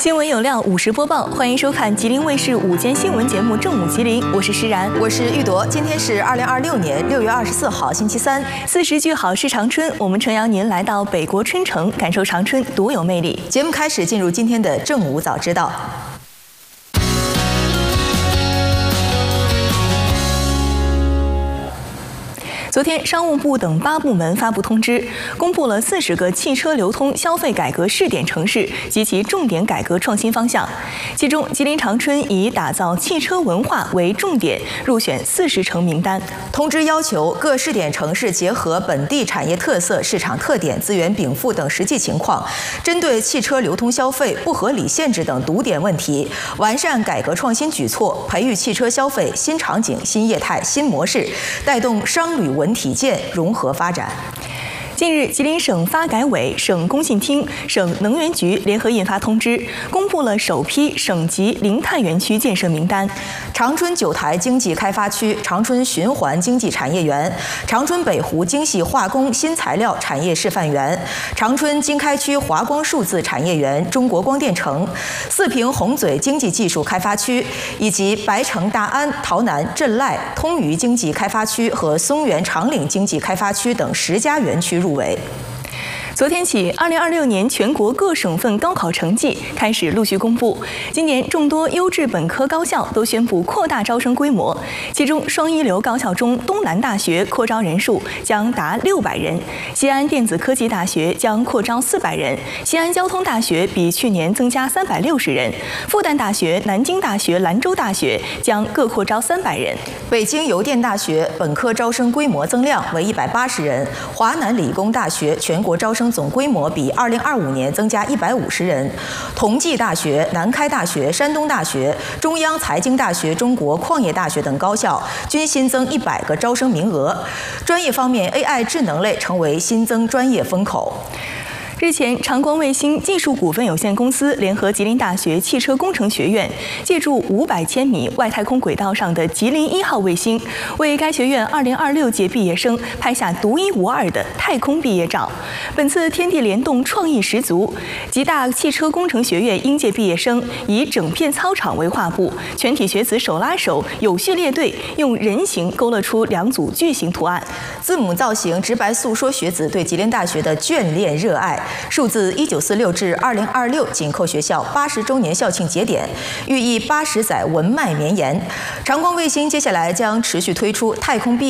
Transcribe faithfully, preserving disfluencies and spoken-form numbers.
新闻有料，午时播报，欢迎收看吉林卫视午间新闻节目《正午吉林》，我是施然， 我是玉铎。今天是二零二六年六月二十四号，星期三。 四时句好是长春，我们诚邀您来到北国春城，感受长春独有魅力。 节目开始，进入今天的正午早知道。 昨天，商务部等八部门发布通知，公布了四十个汽车流通消费改革试点城市及其重点改革创新方向。其中，吉林长春以打造汽车文化为重点，入选四十城名单。 通知要求各试点城市结合本地产业特色、市场特点、资源禀赋等实际情况，针对汽车流通消费不合理限制等堵点问题，完善改革创新举措，培育汽车消费新场景、新业态、新模式，带动商旅文体健融合发展。 近日，吉林省发改委、省工信厅、省能源局联合印发通知，公布了首批省级零碳园区建设名单： 长春九台经济开发区、长春循环经济产业园、长春北湖精细化工新材料产业示范园、长春经开区华光数字产业园、中国光电城、四平红嘴经济技术开发区，以及白城大安、洮南镇赖、通榆经济开发区和松原长岭经济开发区等十家园区入围。 昨天起，二零二六年全国各省份高考成绩开始陆续公布。今年众多优质本科高校都宣布扩大招生规模，其中双一流高校中，东南大学扩招人数将达六百人，西安电子科技大学将扩招四百人，西安交通大学比去年增加三百六十人，复旦大学、南京大学、兰州大学将各扩招三百人。 北京邮电大学本科招生规模增量为一百八十人，华南理工大学全国招生总规模比二零二五年增加一百五十人，同济大学、南开大学、山东大学、中央财经大学、中国矿业大学等高校均新增一百个招生名额。专业方面 ，A I 智能类成为新增专业风口。 日前，长光卫星技术股份有限公司联合吉林大学汽车工程学院，借助五百千米外太空轨道上的吉林一号卫星，为该学院二零二六届毕业生拍下独一无二的太空毕业照。本次天地联动创意十足，吉大汽车工程学院应届毕业生以整片操场为画布，全体学子手拉手，有序列队，用人形勾勒出两组巨型图案。 字母造型直白诉说学子对吉林大学的眷恋热爱。数字一九四六至二零二六紧扣学校八十周年校庆节点，寓意八十载文脉绵延。长光卫星接下来将持续推出太空毕